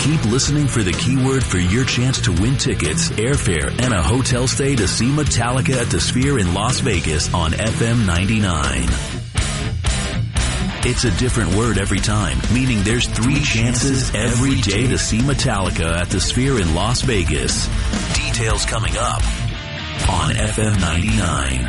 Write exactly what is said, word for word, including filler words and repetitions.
Keep listening for the keyword for your chance to win tickets, airfare, and a hotel stay to see Metallica at the Sphere in Las Vegas on F M ninety-nine. It's a different word every time, meaning there's three chances every day to see Metallica at the Sphere in Las Vegas. Details coming up on F M ninety-nine.